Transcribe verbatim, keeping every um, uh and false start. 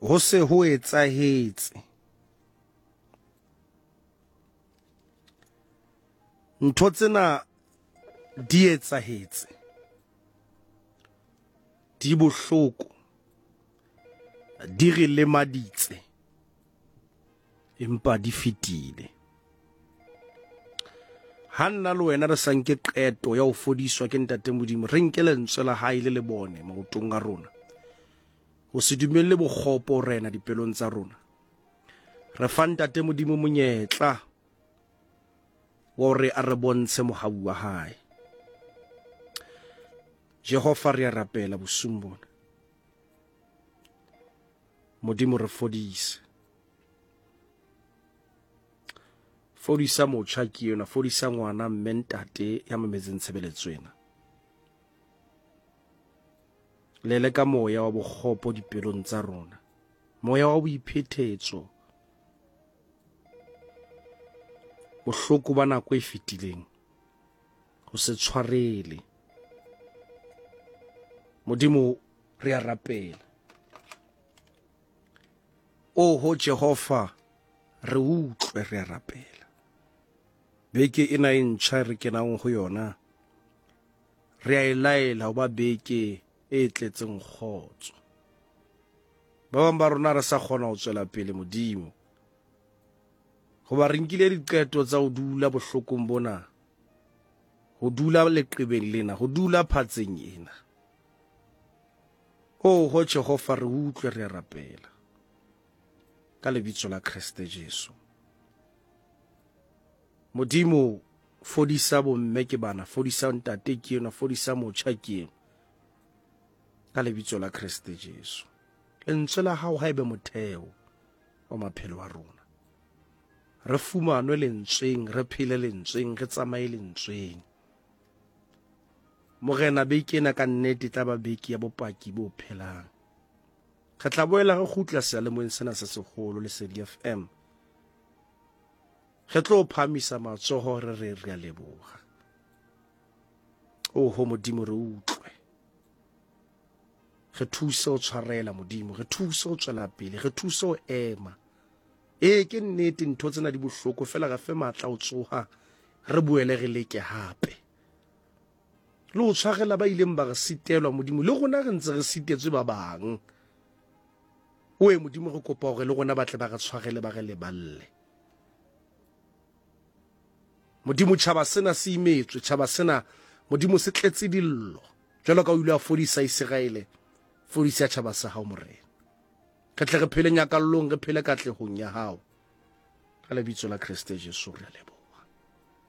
ho se ho etsahetse ntho tsena di etsahetse di bohloko di re lemaditse empa di fitile. Ha nna le wena re sanke qeto ya ho fodiswa ke ntate Modimo, re nke lentswe la hae le le bone maotong a rona, ho se dumelle bokgopo rena dipelong tsa rona. Re fa ntate Modimo monyetla wa hore a re bontshe mohau wa hae. Jehova re a rapela bosung bona, Modimo re fodise. Fodisa motjha ke yona, fodisa ngwana mme ntate ya mametseng tshebeletso ena. Lele ka moya wa bokgopo dipelong tsa rona, moya wa boiphetetso, bohloko ba nako e fetileng, ho se tshwarele. Modimo re a rapela. O ho Jehova re utlwe re a rapela. Beke ena e ntjha re kenang ho yona, re a e laela ho ba beke e tletseng kgotso. Ba bang ba rona re sa kgona ho tswela pele Modimo, hoba re nkile diqeto tsa ho dula bohlokong bona, ho dula leqebeng lena, ho dula phatseng ena. O ho Jehova re utlwe re a rapela ka lebitso la Kriste Jesu. Modimo fodisa bomme ke bana, fodisa ntate ke yena, fodisa motjha ke yena ka lebitso la Kriste Jesu. Lentswe la hao ha ebe motheo wa maphelo a rona. Re fumanwe lentsweng, re phele lentsweng, re tsamaye lentsweng. Morena beke ena ka nnete tla ba beke ya bopaki bo phelang. Re tla boela re kgutla sealemoeng sena se segolo Lesedi F M. Re tlo phamisa matsoho re re re a leboga. O ho Modimo re utlwe. Re thuse ho tshwarela Modimo, re thuse ho tswela pele, re thuse ho ema. E ke nnete ntho tsena di bohloko, fela re fe matla ho tsoha, re boele re leke hape. Le ho tshwarela ba ileng ba re sitelwa Modimo, le rona re ntse re sitetswe ba bang. Oe Modimo re kopa hore le rona ba tle ba re tshwarele, ba re leballe. Modimo tjhaba sena se imetswe, tjhaba sena Modimo se tletse dillo. Jwalo ka o ile a fodisa Israele, fodisa tjhaba sa hao Morena. Re tle re phele nyakallong, re phele katlehong ya hao. Ka lebitso la Kriste Jesu re a leboha.